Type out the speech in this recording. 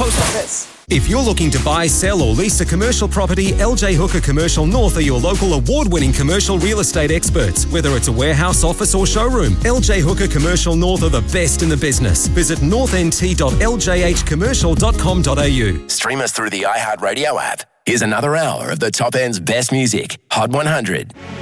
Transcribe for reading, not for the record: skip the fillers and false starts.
post like this. If you're looking to buy, sell or lease a commercial property, LJ Hooker Commercial North are your local award-winning commercial real estate experts. Whether it's a warehouse, office or showroom, LJ Hooker Commercial North are the best in the business. Visit northnt.ljhcommercial.com.au. Stream us through the iHeartRadio app. Here's another hour of the Top End's best music. Hot 100.